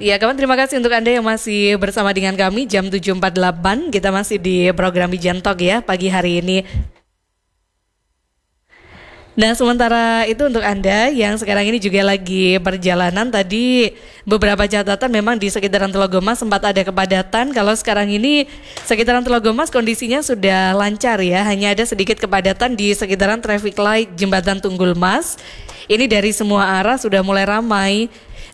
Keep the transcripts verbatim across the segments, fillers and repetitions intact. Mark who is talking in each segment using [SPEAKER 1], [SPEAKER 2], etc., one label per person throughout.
[SPEAKER 1] Ya, kawan, terima kasih untuk Anda yang masih bersama dengan kami jam tujuh empat puluh delapan. Kita masih di program Wijen Talk ya pagi hari ini. Nah, sementara itu untuk Anda yang sekarang ini juga lagi perjalanan, tadi beberapa catatan memang di sekitaran Telogomas sempat ada kepadatan. Kalau sekarang ini sekitaran Telogomas kondisinya sudah lancar ya, hanya ada sedikit kepadatan di sekitaran traffic light Jembatan Tunggul Mas. Ini dari semua arah sudah mulai ramai.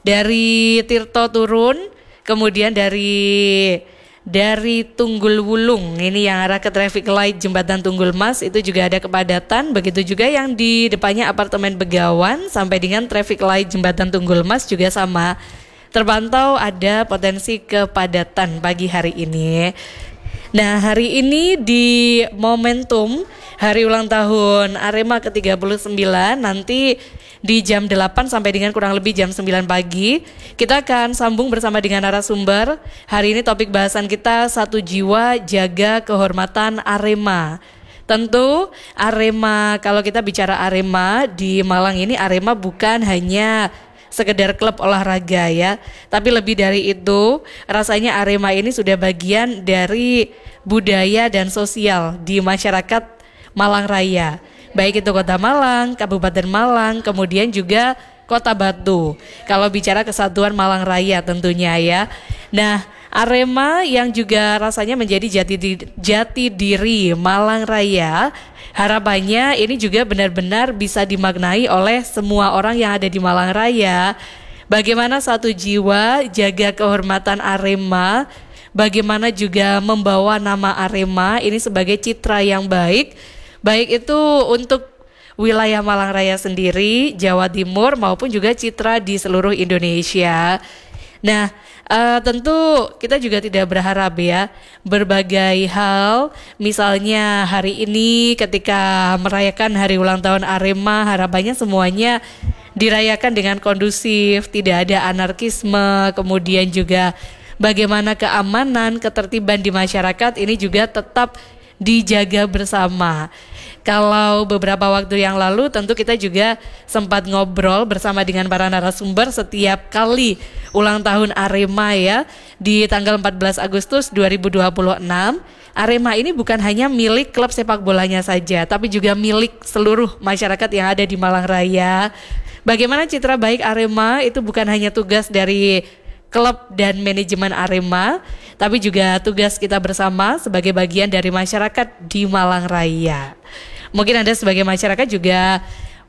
[SPEAKER 1] Dari Tirto turun, kemudian dari dari Tunggul Wulung, ini yang arah ke traffic light Jembatan Tunggul Mas itu juga ada kepadatan. Begitu juga yang di depannya apartemen Begawan sampai dengan traffic light Jembatan Tunggul Mas juga sama. Terpantau ada potensi kepadatan pagi hari ini. Nah, hari ini di momentum hari ulang tahun Arema ke tiga puluh sembilan, nanti di jam delapan sampai dengan kurang lebih jam sembilan pagi kita akan sambung bersama dengan narasumber. Hari ini topik bahasan kita satu jiwa jaga kehormatan Arema. Tentu Arema, kalau kita bicara Arema di Malang ini, Arema bukan hanya sekedar klub olahraga ya, tapi lebih dari itu rasanya Arema ini sudah bagian dari budaya dan sosial di masyarakat Malang Raya, baik itu Kota Malang, Kabupaten Malang, kemudian juga Kota Batu. Kalau bicara kesatuan Malang Raya tentunya ya. Nah, Arema yang juga rasanya menjadi jati diri, jati diri Malang Raya, harapannya ini juga benar-benar bisa dimaknai oleh semua orang yang ada di Malang Raya. Bagaimana satu jiwa jaga kehormatan Arema, bagaimana juga membawa nama Arema ini sebagai citra yang baik, baik itu untuk wilayah Malang Raya sendiri, Jawa Timur maupun juga citra di seluruh Indonesia. Nah, uh, tentu kita juga tidak berharap ya berbagai hal, misalnya hari ini ketika merayakan hari ulang tahun Arema, harapannya semuanya dirayakan dengan kondusif, tidak ada anarkisme, kemudian juga bagaimana keamanan, ketertiban di masyarakat ini juga tetap dijaga bersama. Kalau beberapa waktu yang lalu tentu kita juga sempat ngobrol bersama dengan para narasumber setiap kali ulang tahun Arema ya di tanggal empat belas Agustus dua ribu dua puluh enam. Arema ini bukan hanya milik klub sepak bolanya saja, tapi juga milik seluruh masyarakat yang ada di Malang Raya. Bagaimana citra baik Arema itu bukan hanya tugas dari klub dan manajemen Arema, tapi juga tugas kita bersama sebagai bagian dari masyarakat di Malang Raya. Mungkin Anda sebagai masyarakat juga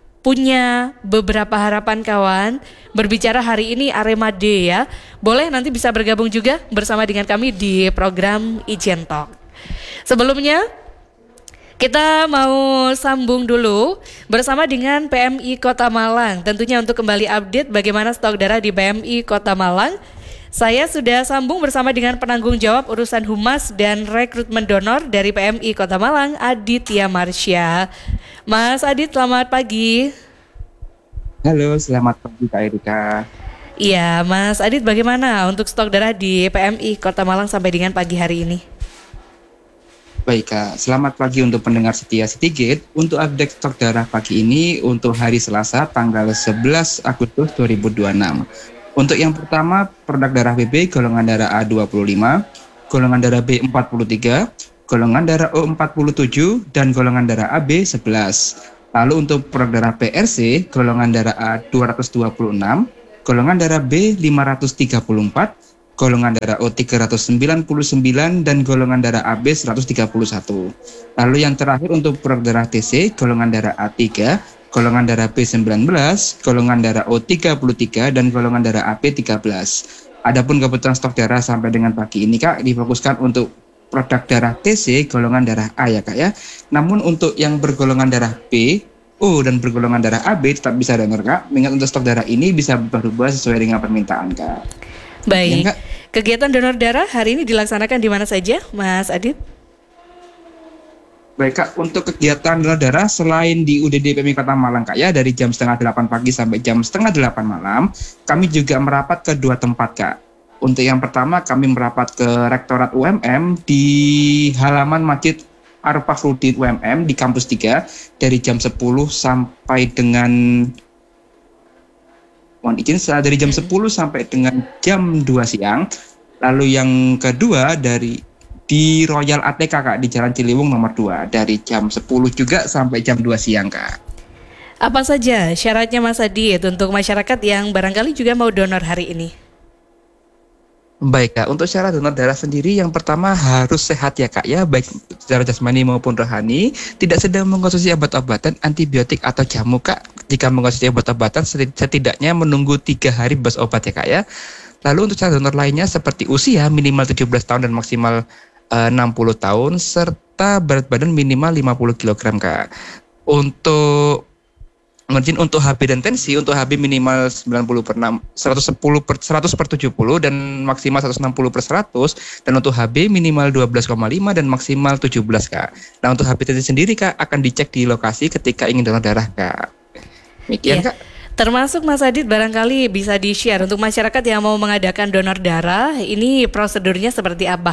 [SPEAKER 1] punya beberapa harapan kawan. Berbicara hari ini Arema Day ya, boleh nanti bisa bergabung juga bersama dengan kami di program Wijen Talk. Sebelumnya kita mau sambung dulu bersama dengan P M I Kota Malang, tentunya untuk kembali update bagaimana stok darah di P M I Kota Malang. Saya sudah sambung bersama dengan penanggung jawab urusan humas dan rekrutmen donor dari P M I Kota Malang, Aditya Marsya. Mas Adit, selamat pagi.
[SPEAKER 2] Halo, selamat pagi Kak Erika.
[SPEAKER 1] Iya, Mas Adit, bagaimana untuk stok darah di P M I Kota Malang sampai dengan pagi hari ini?
[SPEAKER 2] Baik Kak, selamat pagi untuk pendengar setia Citigate. Untuk update stok darah pagi ini untuk hari Selasa tanggal sebelas Agustus dua ribu dua puluh enam. Untuk yang pertama, produk darah B B golongan darah A dua puluh lima, golongan darah B empat puluh tiga, golongan darah O empat puluh tujuh, dan golongan darah A B sebelas. Lalu untuk produk darah P R C golongan darah A dua ratus dua puluh enam, golongan darah B lima ratus tiga puluh empat, golongan darah O tiga ratus sembilan puluh sembilan, dan golongan darah A B seratus tiga puluh satu. Lalu yang terakhir untuk produk darah T C golongan darah A tiga, golongan darah B sembilan belas, golongan darah O tiga puluh tiga, dan golongan darah A P tiga belas. Adapun kebutuhan stok darah sampai dengan pagi ini Kak difokuskan untuk produk darah T C golongan darah A ya Kak ya. Namun untuk yang bergolongan darah B, O, dan bergolongan darah A B tetap bisa dengar Kak. Mengingat untuk stok darah ini bisa berubah-ubah sesuai dengan permintaan Kak.
[SPEAKER 1] Baik,
[SPEAKER 2] ya,
[SPEAKER 1] kegiatan donor darah hari ini dilaksanakan di mana saja Mas Adit?
[SPEAKER 2] Baik Kak, untuk kegiatan donor darah selain di U D D P M I Kota Malang Kak ya, dari jam setengah delapan pagi sampai jam setengah delapan malam, kami juga merapat ke dua tempat Kak. Untuk yang pertama kami merapat ke Rektorat U M M di halaman Masjid Arfakruddin U M M di kampus tiga dari jam sepuluh sampai dengan mohon izin dari jam sepuluh sampai dengan jam dua siang. Lalu yang kedua dari di Royal A T K Kak, di Jalan Ciliwung nomor dua, dari jam sepuluh juga sampai jam dua siang Kak.
[SPEAKER 1] Apa saja syaratnya Mas Adit untuk masyarakat yang barangkali juga mau donor hari ini?
[SPEAKER 2] Baik Kak, untuk syarat donor darah sendiri yang pertama harus sehat ya Kak ya, baik secara jasmani maupun rohani, tidak sedang mengkonsumsi obat-obatan, antibiotik atau jamu Kak. Jika mengkonsumsi obat-obatan setidaknya menunggu tiga hari bebas obat ya Kak ya. Lalu untuk syarat donor lainnya seperti usia minimal tujuh belas tahun dan maksimal uh, enam puluh tahun, serta berat badan minimal lima puluh kilogram Kak. Untuk Mungkin untuk H B dan tensi, untuk H B minimal sembilan puluh per enam, seratus sepuluh per seratus per tujuh puluh dan maksimal seratus enam puluh per seratus, dan untuk H B minimal dua belas koma lima dan maksimal tujuh belas Kak. Nah untuk H B tensi sendiri Kak akan dicek di lokasi ketika ingin donor darah Kak. Demikian
[SPEAKER 1] Iya.
[SPEAKER 2] Kak.
[SPEAKER 1] Termasuk Mas Adit barangkali bisa di-share untuk masyarakat yang mau mengadakan donor darah, ini prosedurnya seperti apa?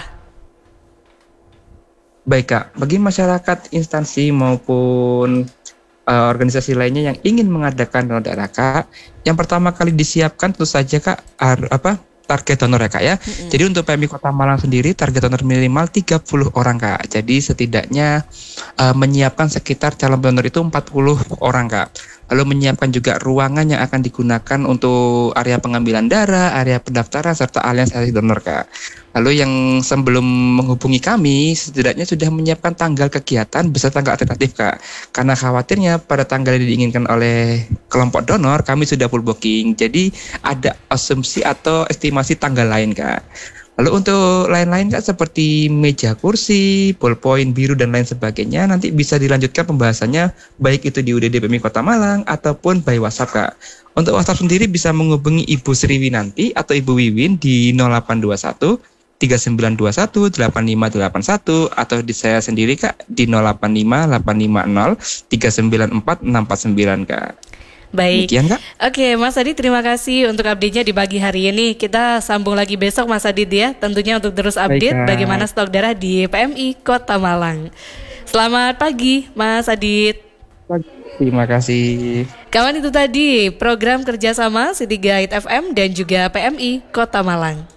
[SPEAKER 2] Baik Kak, bagi masyarakat instansi maupun uh, organisasi lainnya yang ingin mengadakan donor darah Kak, yang pertama kali disiapkan tentu saja Kak ar, apa target donor ya Kak ya. Mm-hmm. Jadi untuk P M I Kota Malang sendiri target donor minimal tiga puluh orang Kak. Jadi setidaknya uh, menyiapkan sekitar calon donor itu empat puluh orang Kak. Lalu menyiapkan juga ruangan yang akan digunakan untuk area pengambilan darah, area pendaftaran, serta aliansi donor Kak. Lalu yang sebelum menghubungi kami, setidaknya sudah menyiapkan tanggal kegiatan beserta tanggal alternatif Kak. Karena khawatirnya pada tanggal yang diinginkan oleh kelompok donor, kami sudah full booking. Jadi ada asumsi atau estimasi tanggal lain Kak. Lalu untuk lain-lain Kak seperti meja kursi, ballpoint biru dan lain sebagainya nanti bisa dilanjutkan pembahasannya baik itu di U D D P M I Kota Malang ataupun by WhatsApp Kak. Untuk WhatsApp sendiri bisa menghubungi Ibu Sri Winanti atau Ibu Wiwin di nol delapan dua satu tiga sembilan dua satu delapan lima delapan satu atau di saya sendiri Kak di nol delapan lima delapan lima nol tiga sembilan empat enam empat sembilan Kak.
[SPEAKER 1] Baik.
[SPEAKER 2] Demikian, Kak.
[SPEAKER 1] Oke, Mas Adit terima kasih untuk update-nya di pagi hari ini. Kita sambung lagi besok Mas Adit ya. Tentunya untuk terus update
[SPEAKER 2] Baik,
[SPEAKER 1] bagaimana stok darah di P M I Kota Malang. Selamat pagi Mas Adit.
[SPEAKER 2] Terima kasih.
[SPEAKER 1] Kawan, itu tadi program kerjasama City Guide F M dan juga P M I Kota Malang.